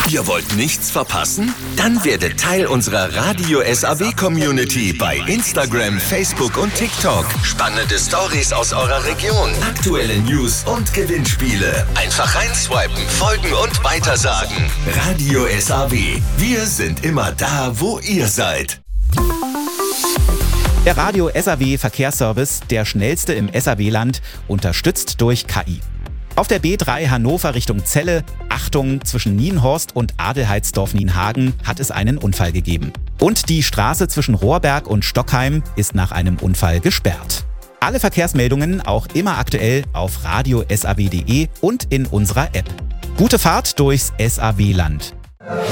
Ihr wollt nichts verpassen? Dann werdet Teil unserer Radio SAW Community bei Instagram, Facebook und TikTok. Spannende Stories aus eurer Region, aktuelle News und Gewinnspiele. Einfach reinswipen, folgen und weitersagen. Radio SAW. Wir sind immer da, wo ihr seid. Der Radio SAW Verkehrsservice, der schnellste im SAW-Land, unterstützt durch KI. Auf der B3 Hannover Richtung Celle, Achtung, zwischen Nienhorst und Adelheidsdorf-Nienhagen hat es einen Unfall gegeben. Und die Straße zwischen Rohrberg und Stockheim ist nach einem Unfall gesperrt. Alle Verkehrsmeldungen auch immer aktuell auf radiosaw.de und in unserer App. Gute Fahrt durchs SAW-Land.